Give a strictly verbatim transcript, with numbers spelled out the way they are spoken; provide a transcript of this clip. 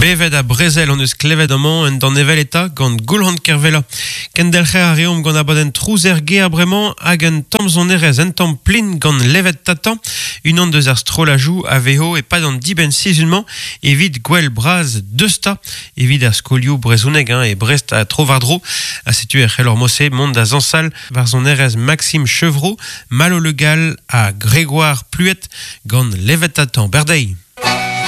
evet à Brezel on eus klevet amañ en d'an eveleta gant goulhant kervela. Kendelcher a reom gant abadenn trouzer ge a bremañ hag un tamm zon erez en tamm plin gant levet tatan, un an deus ar strolajou a veho e pad an diben sizulman evit gwell braz deusta evit ar skolioù brezouneg hein, e Brest a trovardro a setu er c'hellor mosse mont da zansal var zon erez Maxime Chevreau, Malo Legal a Grégoire Pluet gant levet tatan berdei.